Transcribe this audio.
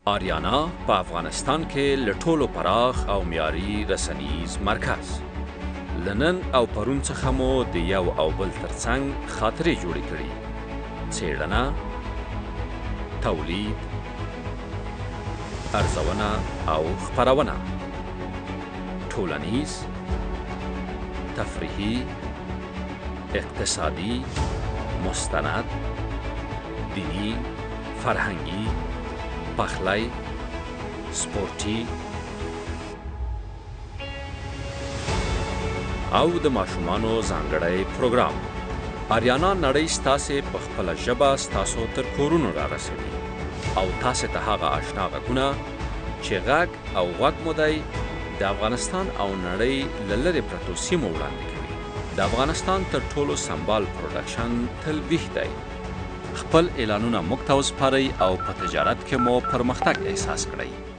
آریانا په افغانستان کې له ټولو پراخ او معیاري رسنیز مرکز لنن او پرون څخه مو د یو او بل ترڅنګ خاطرې جوړې کړي. څېړنه، تولید، ارزونه او خپرونه، ټولنیز، تفریحي، اقتصادي، مستند، دینی، فرهنګي، پخلی، سپورتي او د ماشومانو ځانګړی پروګرام. آریانا نړۍ ستاسې په خپله ژبه ستاسو تر کورونو رارسوي او تاسې ته هغه اشنا غږونه چې غږ او غوږ مو دی د افغانستان او نړۍ له لرې پرتو سیمو وړاندې کوي. د افغانستان تر ټولو سمبال پروډکشن تل ویښ دی. خپل اعلانونه موږ ته وسپارئ او په تجارت کې مو پرمختګ احساس کړئ.